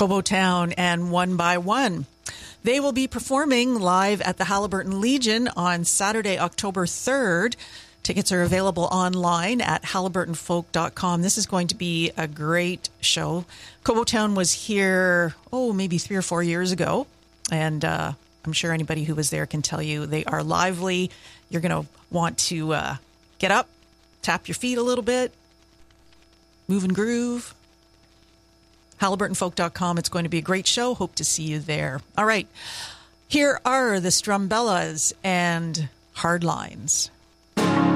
Cobo Town and One by One. They will be performing live at the Haliburton Legion on Saturday, October 3rd. Tickets are available online at haliburtonfolk.com. This is going to be a great show. Cobo Town was here, maybe 3 or 4 years ago. And I'm sure anybody who was there can tell you they are lively. You're going to want to get up, tap your feet a little bit, move and groove. haliburtonfolk.com. It's going to be a great show. Hope to see you there. All right. Here are the Strumbellas and Hardlines.